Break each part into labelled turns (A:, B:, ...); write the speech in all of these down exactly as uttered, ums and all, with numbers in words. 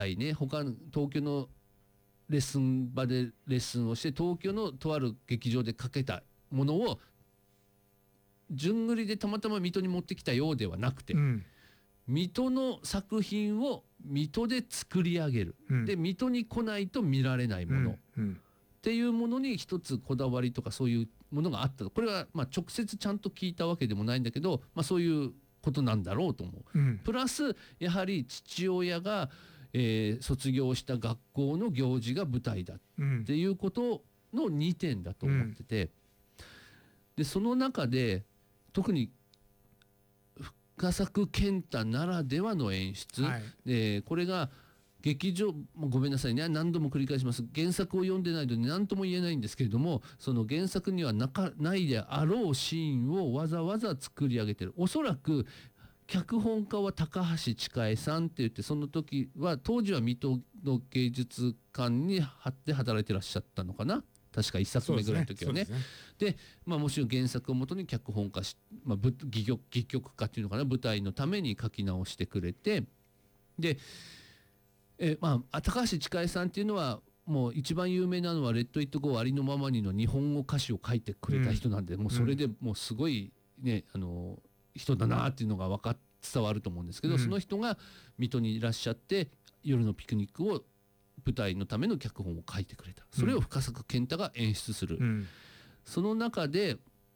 A: ね、他の東京のレッスン場でレッスンをして東京のとある劇場でかけたものを順繰りでたまたま水戸に持ってきたようではなくて、うん、水戸の作品を水戸で作り上げる、うん、で水戸に来ないと見られないもの、うんうん、っていうものに一つこだわりとかそういうものがあった。これはまあ直接ちゃんと聞いたわけでもないんだけど、まあ、そういうことなんだろうと思う、うん、プラスやはり父親が、えー、卒業した学校の行事が舞台だっていうことのにてんだと思ってて、うん、でその中で特に深作健太ならではの演出、はい、でこれが劇場、ごめんなさいね、何度も繰り返します。原作を読んでないので何とも言えないんですけれども、その原作にはなかないであろうシーンをわざわざ作り上げてる。おそらく脚本家は高橋千佳恵さんって言って、その時は当時は水戸の芸術館に張って働いてらっしゃったのかな、確かいっさくめぐらいの時はね。で、ねで、まあ、もちろん原作をもとに脚本家し、まあ、戯曲、戯曲家っていうのかな、舞台のために書き直してくれて、でえまあ、高橋千佳恵さんっていうのはもう一番有名なのはレッド・イット・ゴーありのままにの日本語歌詞を書いてくれた人なんで、うん、もうそれでもうすごいね、あの人だなっていうのが分かっ伝わると思うんですけど、うん、その人が水戸にいらっしゃって夜のピクニックを舞台のための脚本を書いてくれた。それを深作健太が演出する、うん、その中で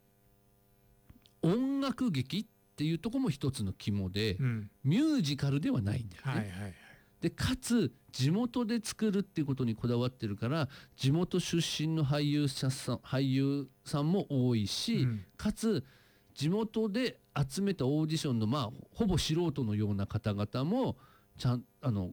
A: 音楽劇っていうところも一つの肝で、うん、ミュージカルではないんだよね、はいはいはい、でかつ地元で作るっていうことにこだわってるから地元出身の俳優者さん俳優さんも多いし、うん、かつ地元で集めたオーディションのまあほぼ素人のような方々もちゃんあの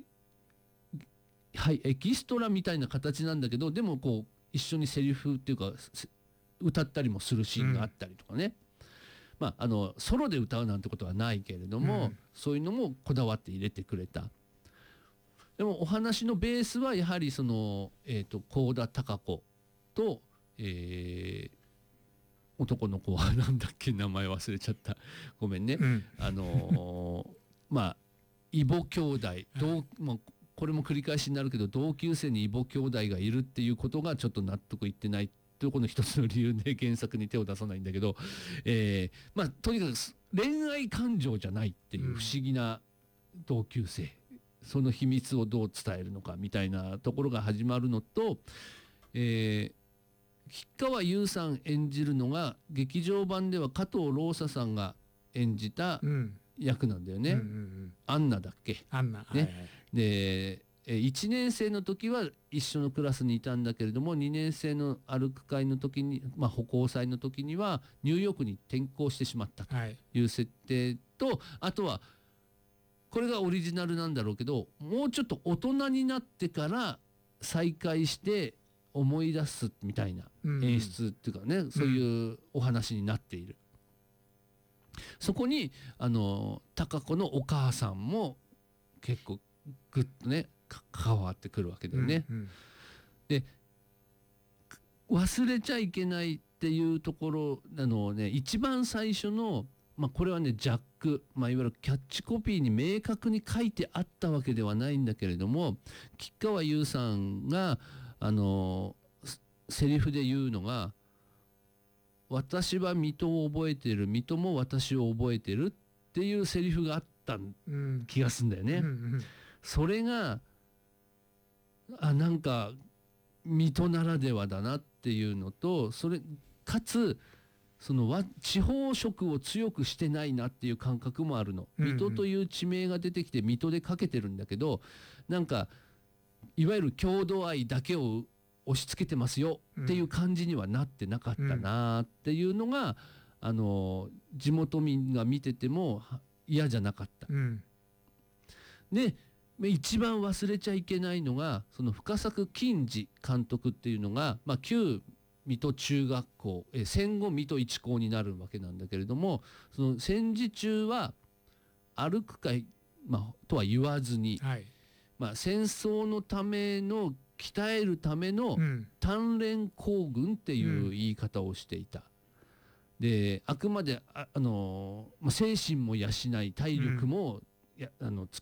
A: はいエキストラみたいな形なんだけど、でもこう一緒にセリフっていうか歌ったりもするシーンがあったりとかね、うん、まああのソロで歌うなんてことはないけれども、うん、そういうのもこだわって入れてくれた。でもお話のベースはやはりその、えーと、幸田貴子と、えー、男の子はなんだっけ名前忘れちゃったごめんね、うん、あのー、まあ異母兄弟同、まあ、これも繰り返しになるけど同級生に異母兄弟がいるっていうことがちょっと納得いってないというこの一つの理由で原作に手を出さないんだけど、えー、まあとにかく恋愛感情じゃないっていう不思議な同級生、うん、その秘密をどう伝えるのかみたいなところが始まるのと、えー、吉川優さん演じるのが劇場版では加藤ローサさんが演じた役なんだよね、うんうんうん、アンナだっけ
B: アンナ、
A: ね、
B: はいはい、
A: でいちねん生の時は一緒のクラスにいたんだけれどもにねん生の歩く会の時に、まあ、歩行祭の時にはニューヨークに転校してしまったという設定と、はい、あとはこれがオリジナルなんだろうけどもうちょっと大人になってから再会して思い出すみたいな演出っていうかね、うん、そういうお話になっている、うん、そこにあの貴子のお母さんも結構グッとね関わってくるわけだよね、うんうん、で忘れちゃいけないっていうところあのね一番最初のまあ、これはねジャック、まあ、いわゆるキャッチコピーに明確に書いてあったわけではないんだけれども吉川優さんがあのセリフで言うのが私は水戸を覚えてる水戸も私を覚えてるっていうセリフがあった気がするんだよね、うんうんうん、それがあなんか水戸ならではだなっていうのとそれかつその地方色を強くしてないなっていう感覚もあるの、うんうん、水戸という地名が出てきて水戸でかけてるんだけどなんかいわゆる郷土愛だけを押し付けてますよっていう感じにはなってなかったなっていうのが、うん、あの地元民が見てても嫌じゃなかった、うん、で一番忘れちゃいけないのがその深作欣二監督っていうのが、まあ、旧水戸中学校え戦後水戸一高になるわけなんだけれどもその戦時中は歩く会、まあ、とは言わずに、はいまあ、戦争のための鍛えるための鍛錬行軍っていう言い方をしていた、うん、であくまであ、あのまあ、精神も養い体力もや、うん、あのつける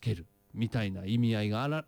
A: みたいな意味合いがあら